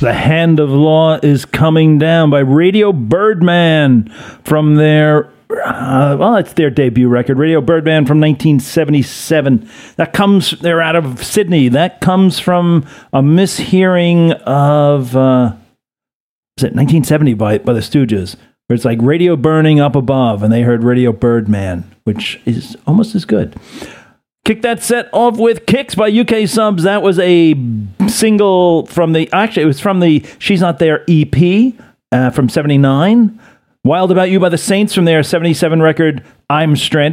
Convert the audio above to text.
The Hand of Law is Coming Down by Radio Birdman from their, it's their debut record, Radio Birdman from 1977. They're out of Sydney. That comes from a mishearing of, was it 1970 by the Stooges, where it's like radio burning up above, and they heard Radio Birdman, which is almost as good. Kick that set off with Kicks by UK Subs. That was a single from it was from the She's Not There EP from 79. Wild About You by the Saints from their 77 record, I'm Stranded.